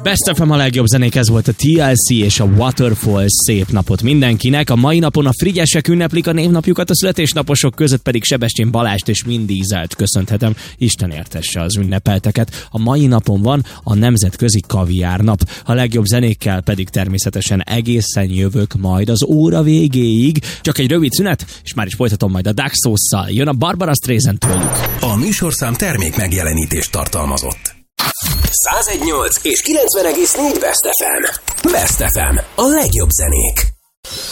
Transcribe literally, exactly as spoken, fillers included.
Best ef em a legjobb zenék, ez volt a té el cé és a Waterfalls. Szép napot mindenkinek. A mai napon a frigyesek ünneplik a névnapjukat, a születésnaposok között pedig Sebestyén Balást és Vin Dieselt köszönhetem. Isten értesse az ünnepelteket. A mai napon van a nemzetközi kaviárnap. A legjobb zenékkel pedig természetesen egészen jövök majd az óra végéig. Csak egy rövid szünet, és már is folytatom majd a Daxosszal. Jön a Barbara Streisand tőlük. A műsorszám termék megjelenítést tartalmazott. száz egy egész nyolc és kilencven egész négy Best ef em. Best ef em. A legjobb zenék.